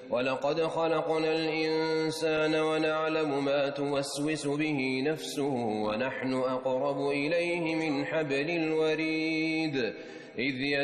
ولقد خلقنا الإنسان ونعلم ما توسوس به نفسه ونحن أقرب إليه من حبل الوريد إذ